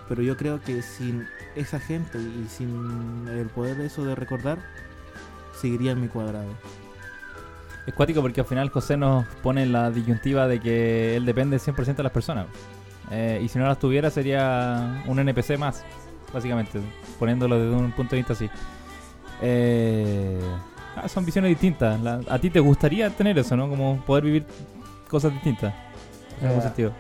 pero yo creo que sin esa gente y sin el poder de eso de recordar, seguiría en mi cuadrado. Es cuático porque al final José nos pone en la disyuntiva de que él depende 100% de las personas. Y si no las tuviera sería un NPC más, básicamente, poniéndolo desde un punto de vista así. Son visiones distintas. A ti te gustaría tener eso, ¿no? Como poder vivir cosas distintas, en algún sentido.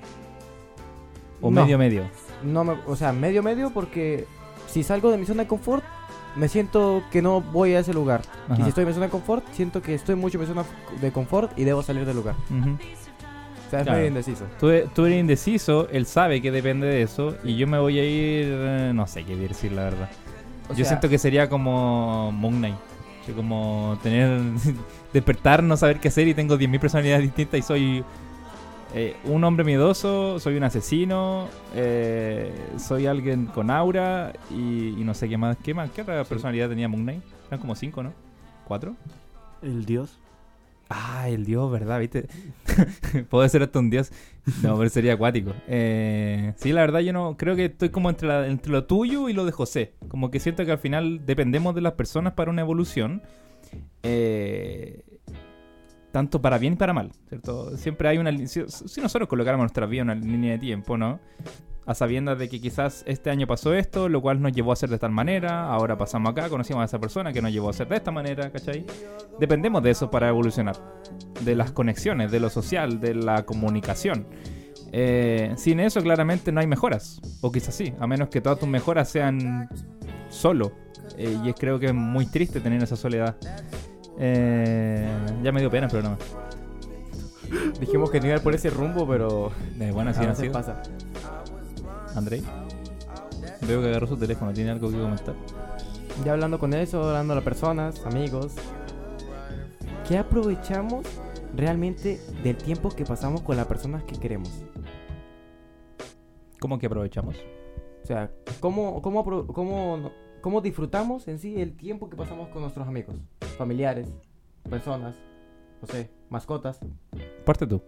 O no. medio. No o sea, medio porque si salgo de mi zona de confort, me siento que no voy a ese lugar. Ajá. Y si estoy en mi zona de confort, siento que estoy mucho en mi zona de confort y debo salir del lugar. Uh-huh. O sea, es Claro. medio indeciso. Tú eres indeciso, él sabe que depende de eso, y yo me voy a ir... no sé qué decir, la verdad. O Yo sea, siento que sería como Moon Knight. Que como tener... despertar, no saber qué hacer y tengo 10.000 personalidades distintas y soy... un hombre miedoso, soy un asesino, soy alguien con aura y no sé qué más. ¿Qué otra personalidad tenía Moon Knight? Eran como 5, ¿no? ¿4? El dios. Ah, el dios, ¿verdad? ¿Viste? Puede ser hasta un dios. No, pero sería acuático. Sí, la verdad yo no... Creo que estoy como entre lo tuyo y lo de José. Como que siento que al final dependemos de las personas para una evolución. Tanto para bien y para mal, ¿cierto? Siempre hay una... Si nosotros colocáramos nuestra vida en una línea de tiempo, ¿no? A sabiendas de que quizás este año pasó esto, lo cual nos llevó a ser de tal manera, ahora pasamos acá, conocimos a esa persona que nos llevó a ser de esta manera, ¿cachai? Dependemos de eso para evolucionar. De las conexiones, de lo social, de la comunicación. Sin eso claramente no hay mejoras. O quizás sí, a menos que todas tus mejoras sean solo. Y creo que es muy triste tener esa soledad. Ya me dio pena el programa. dijimos que no iba a ir por ese rumbo, pero Bueno, así a no ha veces sido. pasa. Andrei, veo que agarró su teléfono. ¿Tiene algo que comentar? Ya hablando con eso, hablando a las personas, amigos, ¿qué aprovechamos realmente del tiempo que pasamos con las personas que queremos? ¿Cómo que aprovechamos? O sea, ¿cómo disfrutamos en sí el tiempo que pasamos con nuestros amigos, familiares, personas, no sé, mascotas? Parte tú.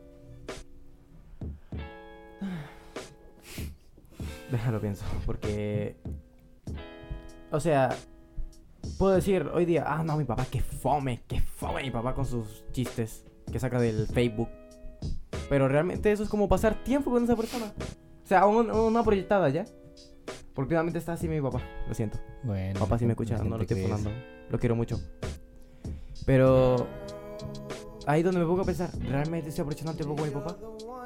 Déjalo pienso, porque... O sea, puedo decir hoy día, no, mi papá, qué fome mi papá con sus chistes que saca del Facebook. Pero realmente eso es como pasar tiempo con esa persona. O sea, una proyectada ya. Porque últimamente está así mi papá, lo siento. Bueno, Papá, si me escucha, no lo te estoy crees. sonando. Lo quiero mucho. Pero... ahí donde me pongo a pensar, ¿realmente estoy aprovechando tiempo con mi papá?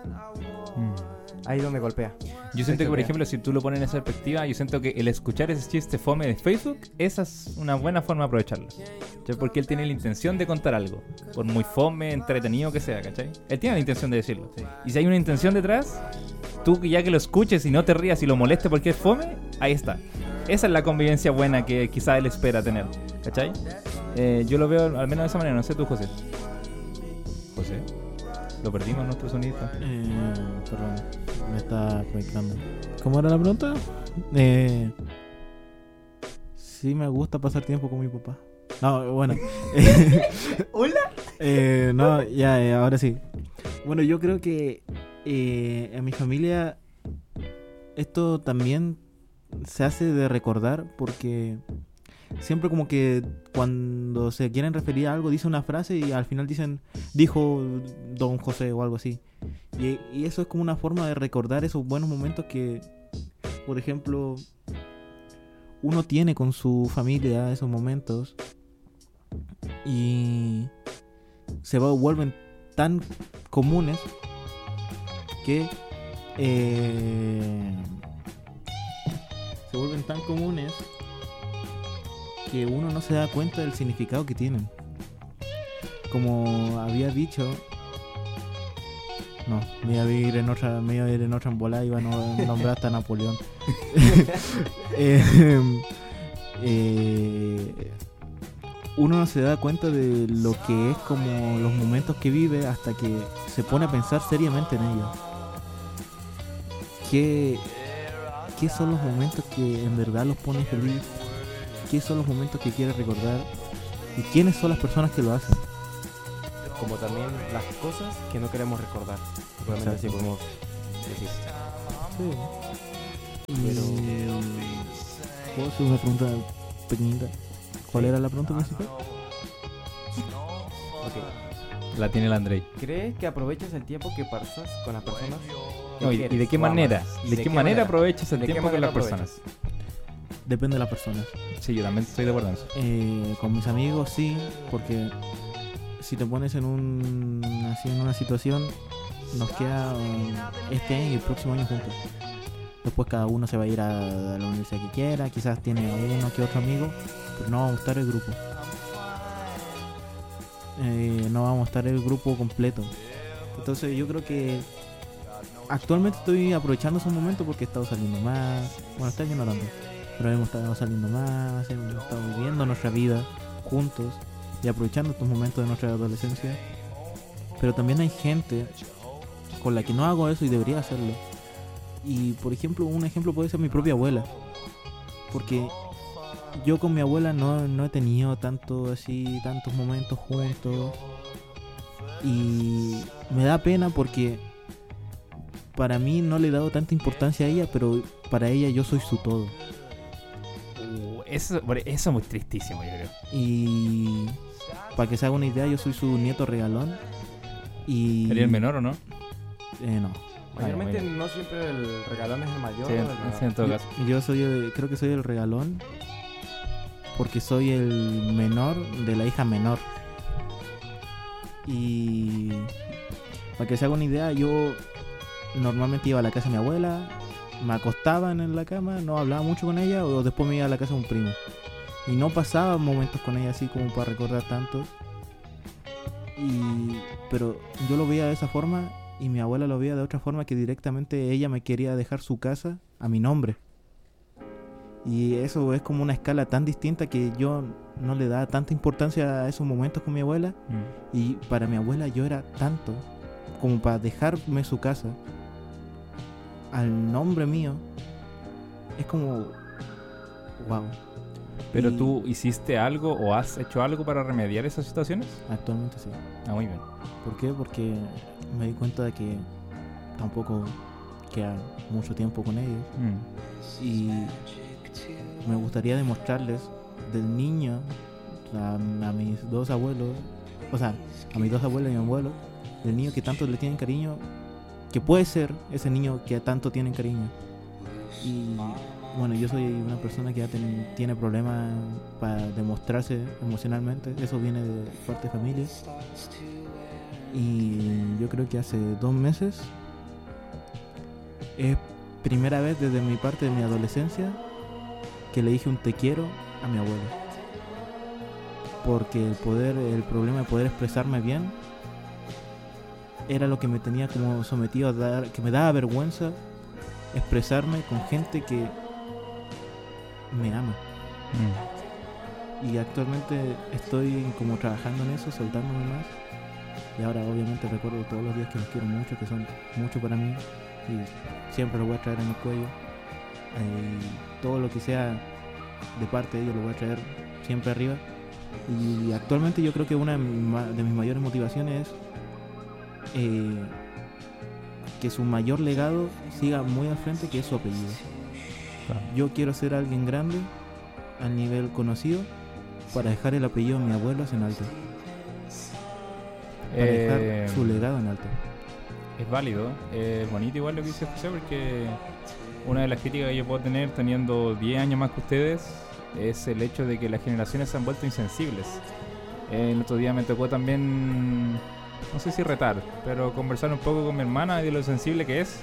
Ahí donde golpea. Yo siento que, por golpea. ejemplo, si tú lo pones en esa perspectiva, yo siento que el escuchar ese chiste fome de Facebook, esa es una buena forma de aprovecharlo. ¿Cachai? Porque él tiene la intención de contar algo, por muy fome, entretenido que sea, ¿cachai? Él tiene la intención de decirlo. Sí. Y si hay una intención detrás, tú ya que lo escuches y no te rías y lo molestes porque es fome, ahí está. Esa es la convivencia buena que quizá él espera tener, ¿cachai? Yo lo veo al menos de esa manera, no sé tú, José. José, lo perdimos nuestro sonidista. Perdón, me está conectando. ¿Cómo era la pregunta? Sí, me gusta pasar tiempo con mi papá. No, bueno. ¿Hola? No, ya, ahora sí. Bueno, yo creo que en mi familia esto también se hace de recordar porque siempre como que cuando se quieren referir a algo dice una frase y al final dicen dijo Don José o algo así. Y eso es como una forma de recordar esos buenos momentos que, por ejemplo, uno tiene con su familia, esos momentos, y vuelven tan comunes que uno no se da cuenta del significado que tienen. Como había dicho, no, me iba a ir en otra embolada, iba a nombrar hasta Napoleón. Uno no se da cuenta de lo que es como los momentos que vive hasta que se pone a pensar seriamente en ellos. ¿Qué son los momentos que en verdad los ponen feliz? ¿Qué son los momentos que quiere recordar? ¿Y quiénes son las personas que lo hacen? Como también las cosas que no queremos recordar. Realmente así Exacto. podemos decir. Sí. Pero... ¿Puedo hacer una pregunta pequeñita? ¿Cuál era la pregunta principal? Ok. La tiene el Andrei. ¿Crees que aprovechas el tiempo que pasas con las personas que No, ¿y quieres de qué o manera? amas? ¿De qué manera aprovechas el ¿De qué tiempo con manera las personas? Depende de las personas. Sí, yo también estoy de acuerdo en eso. Con mis amigos sí, porque si te pones en una situación, nos queda este año y el próximo año juntos. Después cada uno se va a ir a la universidad que quiera, quizás tiene uno que otro amigo, pero no vamos a estar el grupo. No vamos a estar el grupo completo. Entonces yo creo que actualmente estoy aprovechando esos momentos porque he estado saliendo más. Bueno, este año no tanto, pero hemos estado saliendo más, hemos estado viviendo nuestra vida juntos y aprovechando estos momentos de nuestra adolescencia. Pero también hay gente con la que no hago eso y debería hacerlo. Y por ejemplo, un ejemplo puede ser mi propia abuela, porque yo con mi abuela no he tenido tantos momentos juntos, y me da pena porque para mí no le he dado tanta importancia a ella, pero para ella yo soy su todo. Eso es muy tristísimo, yo creo. Y para que se haga una idea, yo soy su nieto regalón. Y ¿Sería el menor o no? No. Mayormente bueno. no siempre el regalón es el mayor. Sí, ¿verdad? en todo caso. Yo creo que soy el regalón porque soy el menor de la hija menor. Y para que se haga una idea, yo normalmente iba a la casa de mi abuela, me acostaba en la cama, no hablaba mucho con ella, o después me iba a la casa de un primo. Y no pasaba momentos con ella así como para recordar tantos. Pero yo lo veía de esa forma y mi abuela lo veía de otra forma, que directamente ella me quería dejar su casa a mi nombre. Y eso es como una escala tan distinta que yo no le daba tanta importancia a esos momentos con mi abuela. Y para mi abuela yo era tanto como para dejarme su casa al nombre mío. Es como... wow. ¿Pero Y tú hiciste algo o has hecho algo para remediar esas situaciones? actualmente sí. Ah, muy bien. ¿Por qué? Porque me di cuenta de que tampoco queda mucho tiempo con ellos. Y me gustaría demostrarles del niño a mis dos abuelos, o sea, a mis dos abuelos y a mi abuelo, del niño que tanto le tienen cariño, que puede ser ese niño que tanto tienen cariño. Y bueno, yo soy una persona que ya tiene problemas para demostrarse emocionalmente. Eso viene de parte de familia. Y yo creo que hace 2 meses es primera vez desde mi parte de mi adolescencia que le dije un te quiero a mi abuelo. Porque el problema de poder expresarme bien era lo que me tenía como sometido a dar, que me daba vergüenza expresarme con gente que me ama. Y actualmente estoy como trabajando en eso, soltándome más. Y ahora obviamente recuerdo todos los días que los quiero mucho, que son mucho para mí. Y siempre lo voy a traer en el cuello. Todo lo que sea de parte de ellos lo voy a traer siempre arriba. Y actualmente yo creo que una de mis mayores motivaciones es que su mayor legado siga muy al frente, que es su apellido. Claro. Yo quiero ser alguien grande a nivel conocido para dejar el apellido de mi abuelo en alto, para dejar su legado en alto. Es válido, es bonito igual lo que dice José, porque una de las críticas que yo puedo tener teniendo 10 años más que ustedes es el hecho de que las generaciones se han vuelto insensibles. El otro día me tocó también, no sé si retar, pero conversar un poco con mi hermana de lo sensible que es.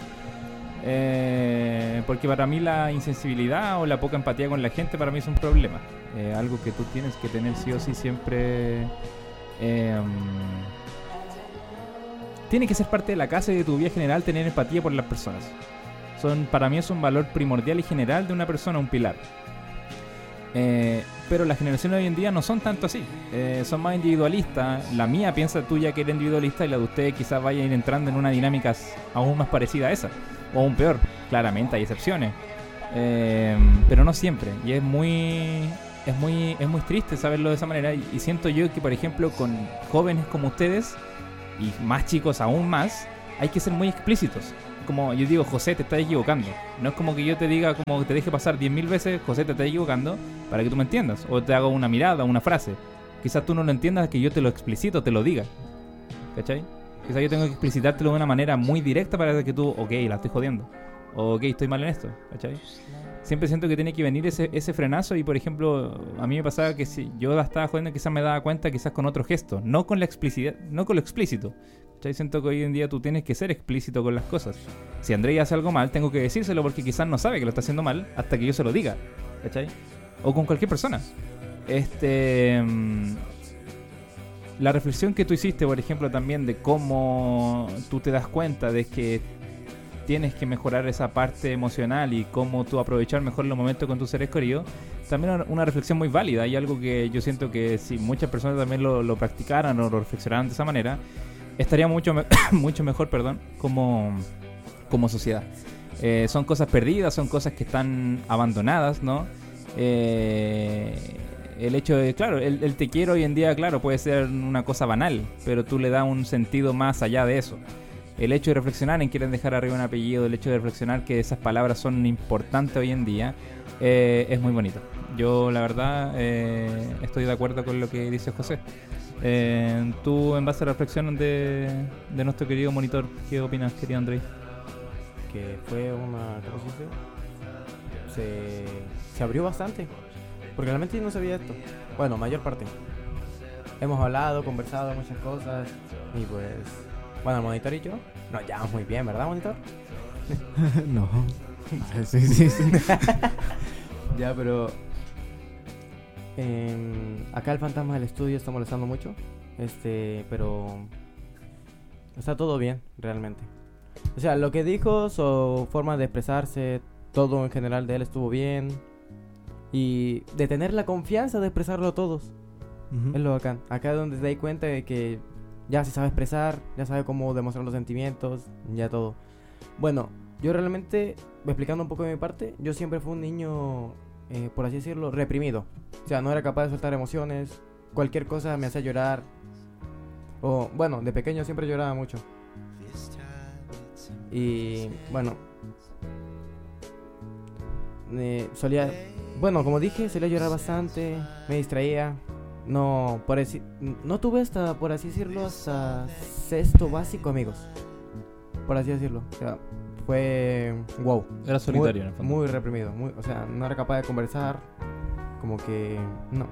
Porque para mí la insensibilidad o la poca empatía con la gente para mí es un problema. Algo que tú tienes que tener sí o sí siempre. Tiene que ser parte de la casa y de tu vida general tener empatía por las personas. Para mí es un valor primordial y general de una persona, un pilar. Pero las generaciones de hoy en día no son tanto así. Son más individualistas. La mía piensa tuya que era individualista y la de ustedes quizás vaya a ir entrando en una dinámica aún más parecida a esa. O aún peor. Claramente hay excepciones. Pero no siempre. Y es muy triste saberlo de esa manera. Y siento yo que, por ejemplo, con jóvenes como ustedes y más chicos aún más, hay que ser muy explícitos. como yo digo, José, te estás equivocando. No es como que yo te diga, como que te deje pasar 10.000 veces, José, te estás equivocando, para que tú me entiendas. O te hago una mirada, una frase. Quizás tú no lo entiendas, que yo te lo explicito, te lo diga. ¿Cachai? Quizás yo tengo que explicitártelo de una manera muy directa para que tú, ok, la estoy jodiendo. O ok, estoy mal en esto. ¿Cachai? Siempre siento que tiene que venir ese frenazo. Y por ejemplo, a mí me pasaba que si yo la estaba jodiendo, quizás me daba cuenta quizás con otro gesto, no con la explicidad, no con lo explícito. ¿Cachai? Siento que hoy en día tú tienes que ser explícito con las cosas. Si Andrei hace algo mal, tengo que decírselo porque quizás no sabe que lo está haciendo mal hasta que yo se lo diga. ¿Cachai? O con cualquier persona. La reflexión que tú hiciste, por ejemplo, también de cómo tú te das cuenta de que tienes que mejorar esa parte emocional y cómo tú aprovechar mejor los momentos con tus seres queridos, también una reflexión muy válida y algo que yo siento que si muchas personas también lo practicaran o lo reflexionaran de esa manera, estaría mucho mejor, como sociedad. Son cosas perdidas, son cosas que están abandonadas, ¿no? El hecho de, claro, el te quiero hoy en día, claro, puede ser una cosa banal, pero tú le das un sentido más allá de eso. El hecho de reflexionar en quieren dejar arriba un apellido, el hecho de reflexionar que esas palabras son importantes hoy en día, es muy bonito. Yo, la verdad, estoy de acuerdo con lo que dice José. Tú, en base a la reflexión de nuestro querido monitor, ¿qué opinas, querido Andrei? Que fue una... ¿Cómo se dice? Se abrió bastante. Porque realmente yo no sabía esto. Bueno, mayor parte. Hemos hablado, conversado muchas cosas. Y pues... Bueno, el monitor y yo nos llevamos muy bien, ¿verdad, monitor? No. Sí. Ya, pero... acá el fantasma del estudio está molestando mucho. Pero... Está todo bien, realmente. O sea, lo que dijo, su forma de expresarse, todo en general de él estuvo bien. Y de tener la confianza de expresarlo a todos. Es lo bacán. Acá es donde te das cuenta de que ya se sabe expresar, ya sabe cómo demostrar los sentimientos, ya todo. Bueno, yo realmente, explicando un poco de mi parte, yo siempre fui un niño, por así decirlo, reprimido. O sea, no era capaz de soltar emociones, cualquier cosa me hacía llorar. O, bueno, de pequeño siempre lloraba mucho. Y, bueno, bueno, como dije, solía llorar bastante, me distraía. No tuve hasta, por así decirlo, hasta sexto básico amigos. Por así decirlo. O sea, fue wow. Era solitario, en el fondo. Muy reprimido. O sea, no era capaz de conversar. Como que no.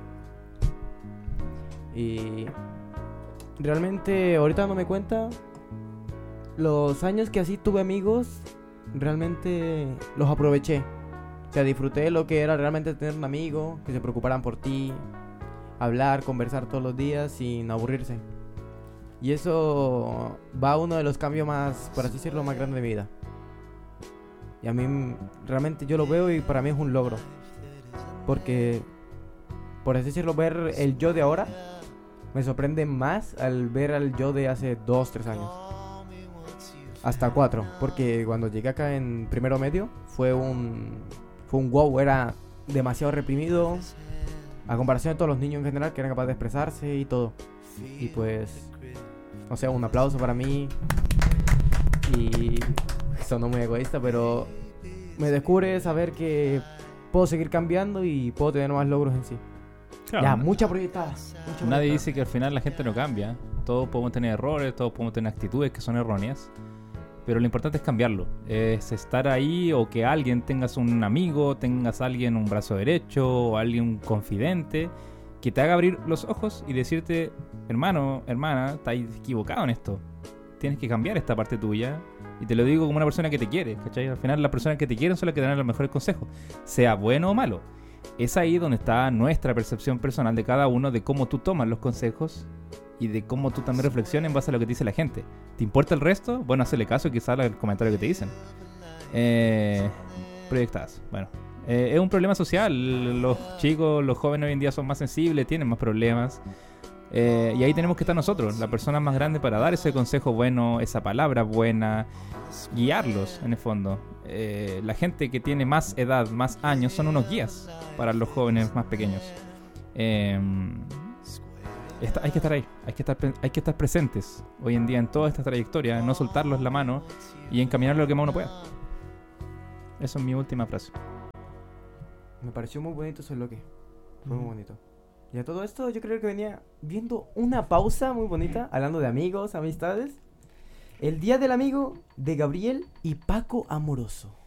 Y realmente, ahorita no me cuenta. Los años que así tuve amigos, realmente los aproveché. O sea, disfruté lo que era realmente tener un amigo, que se preocuparan por ti. Hablar, conversar todos los días sin aburrirse. Y eso va a uno de los cambios más, por así decirlo, más grandes de mi vida. Y a mí realmente yo lo veo y para mí es un logro. Porque, por así decirlo, ver el yo de ahora me sorprende más al ver al yo de hace 2, 3 años. Hasta 4. Porque cuando llegué acá en primero medio fue un wow, era demasiado reprimido. A comparación de todos los niños en general que eran capaces de expresarse y todo. Y pues, o sea, un aplauso para mí. Y sonó muy egoísta, pero me descubre saber que puedo seguir cambiando y puedo tener más logros en sí. Claro, ya, mucha proyectada. Nadie dice que al final la gente no cambia. Todos podemos tener errores, todos podemos tener actitudes que son erróneas. Pero lo importante es cambiarlo. Es estar ahí o que alguien tengas un amigo, tengas a alguien un brazo derecho o alguien un confidente que te haga abrir los ojos y decirte, hermano, hermana, estás equivocado en esto. Tienes que cambiar esta parte tuya. Y te lo digo como una persona que te quiere, ¿cachai? Al final las personas que te quieren son las que te dan los mejores consejos, sea bueno o malo. Es ahí donde está nuestra percepción personal de cada uno, de cómo tú tomas los consejos y de cómo tú también reflexionas en base a lo que te dice la gente. ¿Te importa el resto? Bueno, hazle caso y quizás el comentario que te dicen. Proyectadas. Bueno, es un problema social. Los chicos, los jóvenes hoy en día son más sensibles, tienen más problemas. Y ahí tenemos que estar nosotros, la persona más grande, para dar ese consejo bueno, esa palabra buena, guiarlos en el fondo. La gente que tiene más edad, más años, son unos guías para los jóvenes más pequeños. hay que estar ahí, hay que estar presentes hoy en día en toda esta trayectoria, no soltarlos la mano y encaminarlo lo que más uno pueda. Esa es mi última frase. Me pareció muy bonito ese bloque. Fue muy bonito. Y a todo esto yo creo que venía viendo una pausa muy bonita, hablando de amigos, amistades. El Día del Amigo de Gabriel y Paco Amoroso.